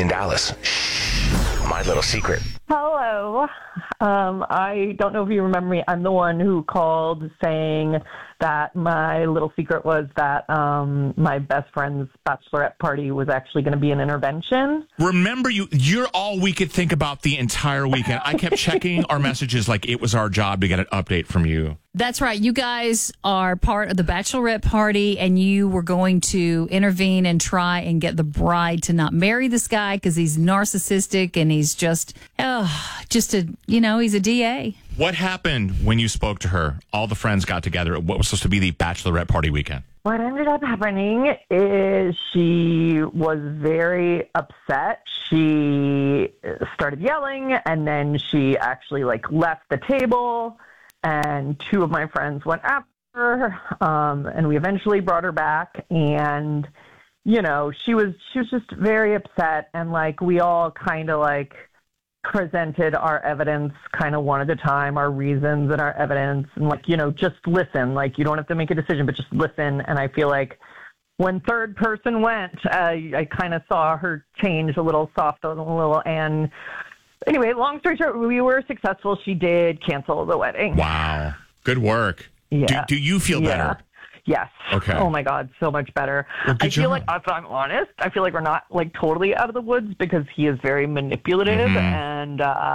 in Dallas. Shh, my little secret. Hello. I don't know if you remember me. I'm the one who called saying that my little secret was that my best friend's bachelorette party was actually going to be an intervention. Remember, you're all we could think about the entire weekend. I kept checking our messages like it was our job to get an update from you. That's right. You guys are part of the bachelorette party, and you were going to intervene and try and get the bride to not marry this guy because he's narcissistic and he's he's a DA. What happened when you spoke to her? All the friends got together at what was supposed to be the bachelorette party weekend. What ended up happening is she was very upset. She started yelling, and then she actually left the table, and two of my friends went after her, and we eventually brought her back, and she was just very upset, and we all kind of presented our evidence kind of one at a time, our reasons and our evidence, and just listen. You don't have to make a decision, but just listen. And I feel like when third person went, I kind of saw her change a little, soft a little. And anyway, long story short, we were successful. She did cancel the wedding. Wow. Good work. Yeah. Do you feel better? Yes. Okay. Oh my God, so much better. Well, I feel like, if I'm honest, I feel like we're not totally out of the woods because he is very manipulative, and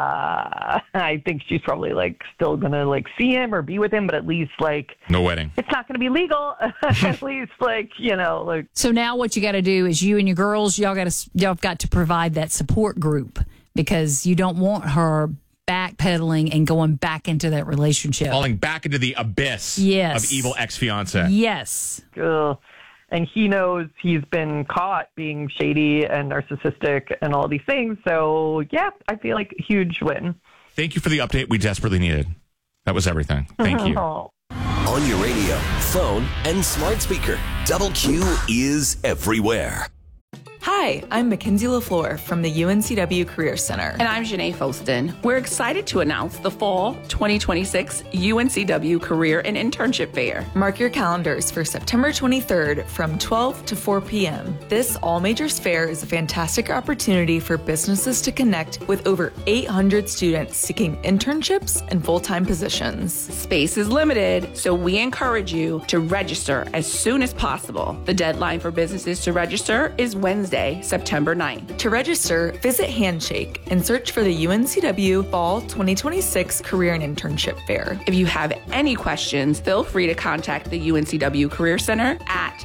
I think she's probably still gonna see him or be with him, but at least no wedding. It's not gonna be legal. At least So now what you got to do is you and your girls, y'all got to provide that support group because you don't want her backpedaling and going back into that relationship. Falling back into the abyss of evil ex-fiance. Yes. Ugh. And he knows he's been caught being shady and narcissistic and all these things. So, yeah, I feel like a huge win. Thank you for the update we desperately needed. That was everything. Thank you. On your radio, phone, and smart speaker, Double Q is everywhere. Hi, I'm Mackenzie LaFleur from the UNCW Career Center. And I'm Janae Foston. We're excited to announce the Fall 2026 UNCW Career and Internship Fair. Mark your calendars for September 23rd from 12 to 4 p.m. This all-majors fair is a fantastic opportunity for businesses to connect with over 800 students seeking internships and full-time positions. Space is limited, so we encourage you to register as soon as possible. The deadline for businesses to register is Wednesday, September 9th. To register, visit Handshake and search for the UNCW Fall 2026 Career and Internship Fair. If you have any questions, feel free to contact the UNCW Career Center at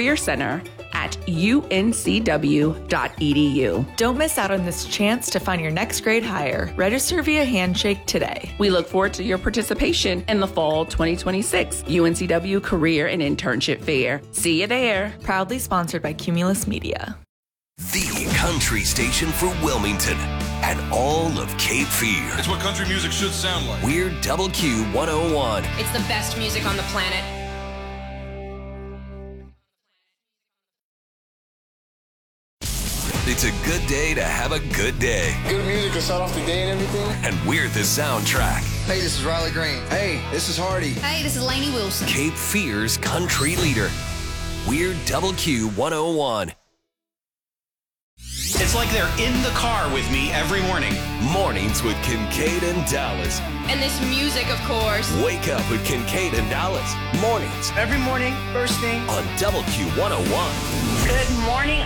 careercenter@uncw.edu. Don't miss out on this chance to find your next grade hire. Register via Handshake today. We look forward to your participation in the Fall 2026 UNCW Career and Internship Fair. See you there. Proudly sponsored by Cumulus Media. The country station for Wilmington and all of Cape Fear. It's what country music should sound like. We're Double Q 101. It's the best music on the planet. It's a good day to have a good day. Good music to start off the day and everything. And we're the soundtrack. Hey, this is Riley Green. Hey, this is Hardy. Hey, this is Lainey Wilson. Cape Fear's country leader. We're Double Q 101. It's like they're in the car with me every morning. Mornings with Kincaid and Dallas. And this music, of course. Wake up with Kincaid and Dallas. Mornings. Every morning, first thing. On Double Q 101. Good morning.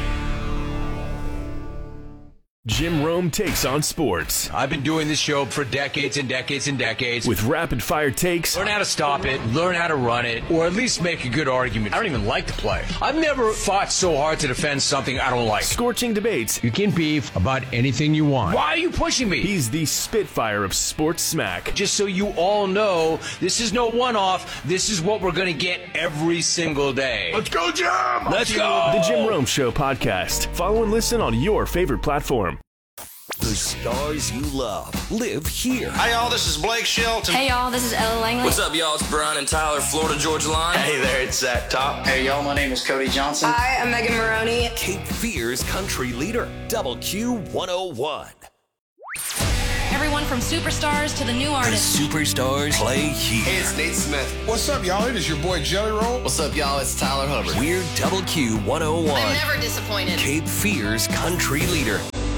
Jim Rome takes on sports. I've been doing this show for decades and decades and decades. With rapid-fire takes. Learn how to stop it, learn how to run it, or at least make a good argument. I don't even like to play. I've never fought so hard to defend something I don't like. Scorching debates. You can beef about anything you want. Why are you pushing me? He's the Spitfire of sports smack. Just so you all know, this is no one-off. This is what we're going to get every single day. Let's go, Jim! Let's go! The Jim Rome Show podcast. Follow and listen on your favorite platform. The stars you love live here. Hi, y'all. This is Blake Shelton. Hey, y'all. This is Ella Langley. What's up, y'all? It's Brian and Tyler, Florida Georgia Line. Hey there, it's Zach Top. Hey, y'all. My name is Cody Johnson. Hi, I'm Megan Maroney. Cape Fear's country leader, Double Q 101. Everyone from superstars to the new artists. The superstars play here. Hey, it's Nate Smith. What's up, y'all? It is your boy Jelly Roll. What's up, y'all? It's Tyler Hubbard. We're Double Q 101. I'm never disappointed. Cape Fear's country leader.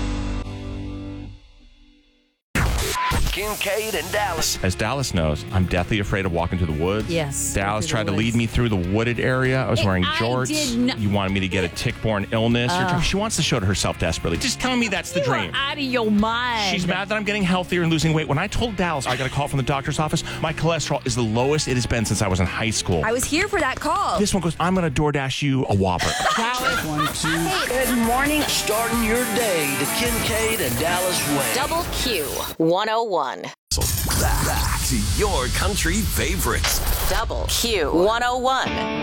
Kincaid and Dallas. As Dallas knows, I'm deathly afraid of walking through the woods. Yes. Dallas tried to woods. lead me through the wooded area. I was wearing jorts. did not- You wanted me to get a tick-borne illness. She wants to show to herself desperately. Just telling me that's the You dream. are out of your mind. She's mad that I'm getting healthier and losing weight. When I told Dallas I got a call from the doctor's office, my cholesterol is the lowest it has been since I was in high school. I was here for that call. This one goes, I'm going to DoorDash you a Whopper. Dallas. 1, 2. Hey, good morning. Starting your day the Kincaid and Dallas way. Double Q 101. Back to your country favorites. Double Q 101.